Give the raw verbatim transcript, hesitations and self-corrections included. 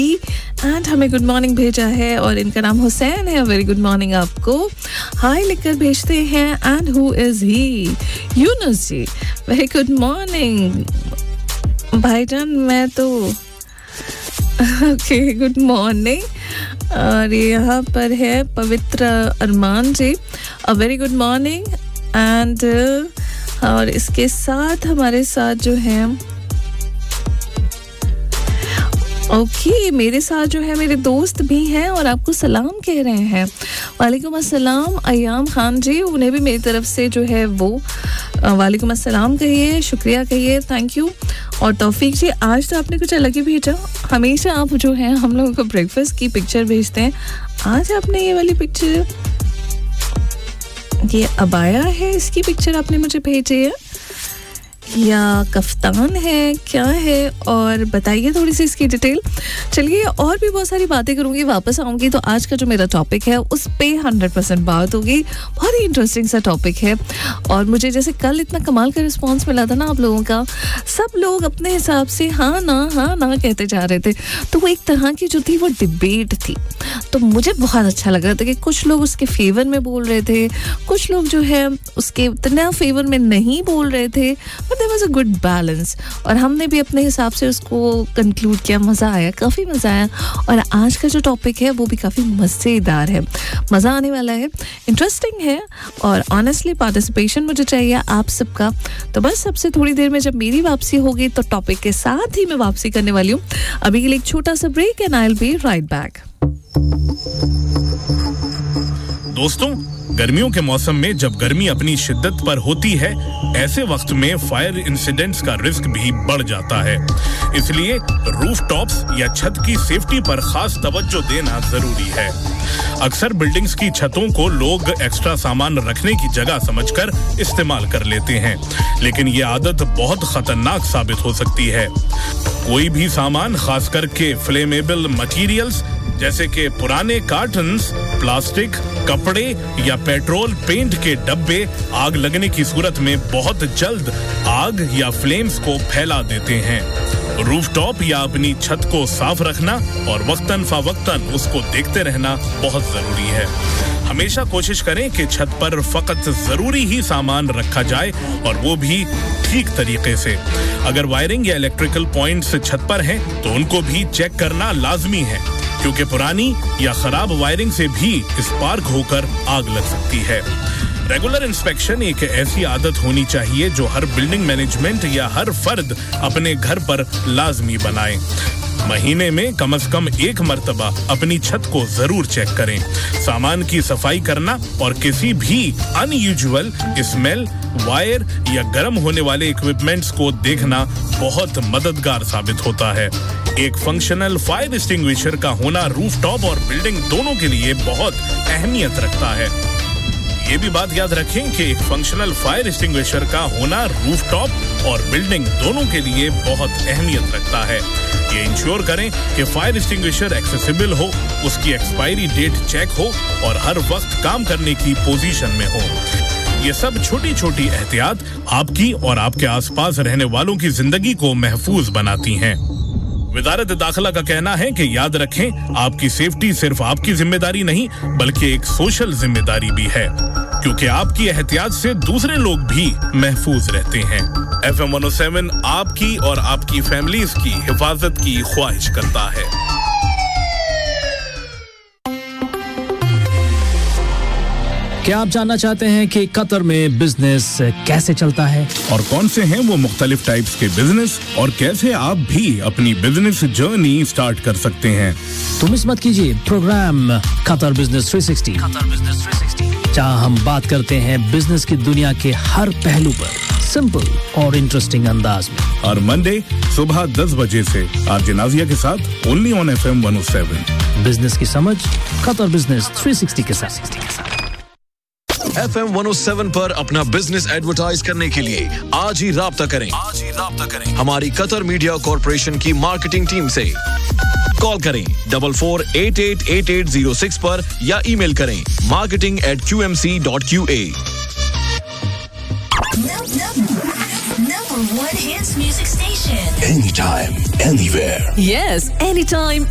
And हमें good morning भेजा है और इनका नाम हुसैन है. वेरी गुड मॉर्निंग आपको. हाय लिखकर भेजते हैं. And who is he? Yunus ji. Very good morning भाईजान. मैं तो ओके गुड मॉर्निंग. और यहाँ पर है पवित्र अरमान जी. A very good morning. And और इसके साथ हमारे साथ जो है ओके okay, मेरे साथ जो है मेरे दोस्त भी हैं और आपको सलाम कह रहे हैं. वालेकुम अस्सलाम अयाम खान जी. उन्हें भी मेरी तरफ से जो है वो वालेकुम अस्सलाम कहिए, शुक्रिया कहिए, थैंक यू. और तौफीक जी आज तो आपने कुछ अलग ही भेजा. हमेशा आप जो है हम लोगों को ब्रेकफास्ट की पिक्चर भेजते हैं. आज आपने ये वाली पिक्चर, ये अबाया है, इसकी पिक्चर आपने मुझे भेजी है या कफ्तान है, क्या है? और बताइए थोड़ी सी इसकी डिटेल. चलिए और भी बहुत सारी बातें करूंगी, वापस आऊंगी तो आज का जो मेरा टॉपिक है उस पे हंड्रेड परसेंट बात होगी. बहुत ही इंटरेस्टिंग सा टॉपिक है. और मुझे जैसे कल इतना कमाल का रिस्पांस मिला था ना आप लोगों का, सब लोग अपने हिसाब से हाँ ना हाँ ना कहते जा रहे थे. तो वो एक तरह की जो थी वो डिबेट थी. तो मुझे बहुत अच्छा लग रहा था कि कुछ लोग उसके फेवर में बोल रहे थे, कुछ लोग जो है उसके उतना फेवर में नहीं बोल रहे थे. There was a good balance और हमने भी अपने हिसाब से उसको कंक्लूड किया. मज़ा आया, काफ़ी मज़ा आया. और आज का जो टॉपिक है वो भी काफ़ी मज़ेदार है, मज़ा आने वाला है, इंटरेस्टिंग है. और ऑनेस्टली पार्टिसिपेशन मुझे चाहिए आप सबका. तो बस सबसे थोड़ी देर में जब मेरी वापसी होगी तो टॉपिक के साथ ही मैं वापसी करने वाली हूँ. अभी के लिए एक छोटा सा break and I will be right back. दोस्तों, गर्मियों के मौसम में जब गर्मी अपनी शिद्दत पर होती है, ऐसे वक्त में फायर इंसिडेंट्स का रिस्क भी बढ़ जाता है. इसलिए रूफटॉप्स या छत की सेफ्टी पर खास तवज्जो देना जरूरी है. अक्सर बिल्डिंग्स की छतों को लोग एक्स्ट्रा सामान रखने की जगह समझकर इस्तेमाल कर लेते हैं, लेकिन ये आदत बहुत खतरनाक साबित हो सकती है. कोई भी सामान, खास करके फ्लेमेबल मटेरियल्स जैसे कि पुराने कार्टन्स, प्लास्टिक, कपड़े या पेट्रोल पेंट के डब्बे, आग लगने की सूरत में बहुत जल्द आग या फ्लेम्स को फैला देते हैं. रूफटॉप या अपनी छत को साफ रखना और वक्तन फवक्तन उसको देखते रहना बहुत जरूरी है. हमेशा कोशिश करें कि छत पर फकत जरूरी ही सामान रखा जाए और वो भी ठीक तरीके से. अगर वायरिंग या इलेक्ट्रिकल पॉइंट्स छत पर हैं तो उनको भी चेक करना लाजमी है, क्योंकि पुरानी या खराब वायरिंग से भी स्पार्क होकर आग लग सकती है. रेगुलर इंस्पेक्शन एक ऐसी आदत होनी चाहिए जो हर बिल्डिंग मैनेजमेंट या हर फर्द अपने घर पर लाजमी बनाए. महीने में कम से कम एक मर्तबा अपनी छत को जरूर चेक करें. सामान की सफाई करना और किसी भी अनयूजुअल स्मेल, वायर या गर्म होने वाले इक्विपमेंट्स को देखना बहुत मददगार साबित होता है. एक फंक्शनल फायर एक्सटिंग्विशर का होना रूफटॉप और बिल्डिंग दोनों के लिए बहुत अहमियत रखता है. ये भी बात याद रखें कि एक फंक्शनल फायर एक्सटिंग्विशर का होना रूफटॉप और बिल्डिंग दोनों के लिए बहुत अहमियत रखता है. ये इंश्योर करें कि फायर एक्सटिंग्विशर एक्सेसिबल हो, उसकी एक्सपायरी डेट चेक हो और हर वक्त काम करने की पोजीशन में हो. ये सब छोटी छोटी एहतियात आपकी और आपके आसपास रहने वालों की जिंदगी को महफूज बनाती हैं. वजारत दाखिला का कहना है कि याद रखें, आपकी सेफ्टी सिर्फ आपकी जिम्मेदारी नहीं बल्कि एक सोशल जिम्मेदारी भी है, क्योंकि आपकी एहतियात से दूसरे लोग भी महफूज रहते हैं. F M one O seven आपकी और आपकी फैमिलीज की हिफाजत की ख्वाहिश करता है. क्या आप जानना चाहते हैं कि कतर में बिजनेस कैसे चलता है और कौन से हैं वो मुख्तलिफ टाइप्स के बिजनेस और कैसे आप भी अपनी बिजनेस जर्नी स्टार्ट कर सकते हैं? तो मिस मत कीजिए programme Qatar business three sixty, जहां हम बात करते हैं बिजनेस की दुनिया के हर पहलू पर सिंपल और इंटरेस्टिंग अंदाज में. और मंडे सुबह दस बजे से आरजे नाजिया के साथ only on F M one O seven. Business की समझ कतर बिजनेस थ्री सिक्सटी के साथ. F M one O seven पर अपना बिजनेस एडवर्टाइज करने के लिए आज ही राब्ता करें. आज ही राब्ता करें हमारी कतर मीडिया कॉर्पोरेशन की मार्केटिंग टीम से. कॉल करें double four eight eight eight eight zero six पर या ईमेल करें marketing eight Q M C dot Q A. Number one hits music station. Anytime, anywhere. Yes, anytime.